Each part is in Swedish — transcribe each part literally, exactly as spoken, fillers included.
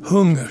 Hunger.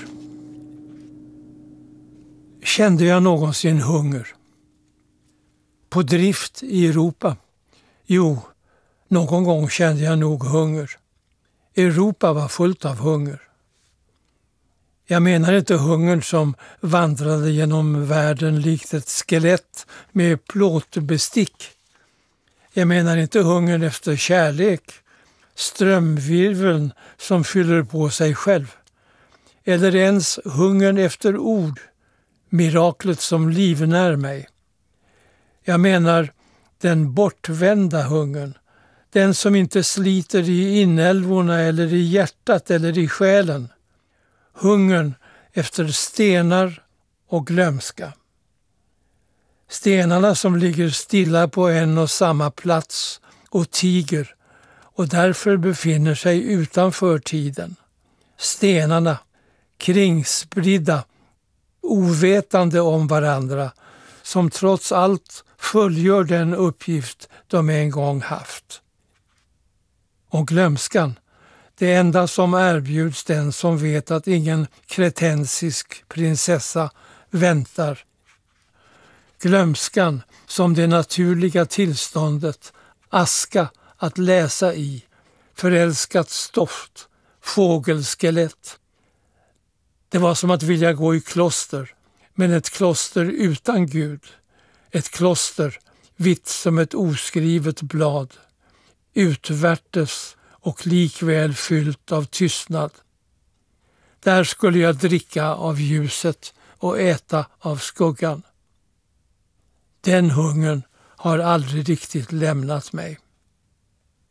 Kände jag någonsin hunger? På drift i Europa? Jo, någon gång kände jag nog hunger. Europa var fullt av hunger. Jag menar inte hungern som vandrade genom världen likt ett skelett med plåtbestick. Jag menar inte hungern efter kärlek, strömvirveln som fyller på sig själv. Eller ens hungern efter ord, miraklet som livnär mig. Jag menar den bortvända hungern, den som inte sliter i inälvorna eller i hjärtat eller i själen. Hungern efter stenar och glömska. Stenarna som ligger stilla på en och samma plats och tiger och därför befinner sig utanför tiden. Stenarna, kringspridda, ovetande om varandra, som trots allt fullgör den uppgift de en gång haft. Och glömskan, det enda som erbjuds den som vet att ingen kretensisk prinsessa väntar. Glömskan som det naturliga tillståndet, aska att läsa i, förälskat stoft, fågelskelett. Det var som att vilja gå i kloster, men ett kloster utan Gud. Ett kloster vitt som ett oskrivet blad, utvärtes och likväl fyllt av tystnad. Där skulle jag dricka av ljuset och äta av skuggan. Den hungern har aldrig riktigt lämnat mig.